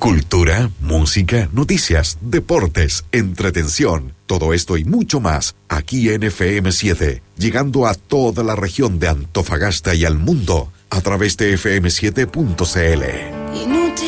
Cultura, música, noticias, deportes, entretención. Todo esto y mucho más aquí en FM7, llegando a toda la región de Antofagasta y al mundo a través de fm7.cl. Inútil